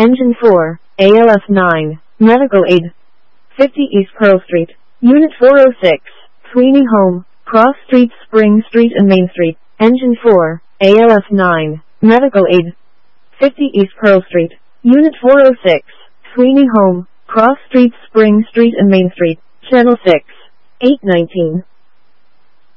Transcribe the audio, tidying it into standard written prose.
Engine 4, ALF 9, Medical Aid. 50 East Pearl Street, Unit 406, Sweeney Home, Cross Street, Spring Street and Main Street. Engine 4, ALF 9, Medical Aid. 50 East Pearl Street, Unit 406, Sweeney Home, Cross Street, Spring Street and Main Street. Channel 6, 819.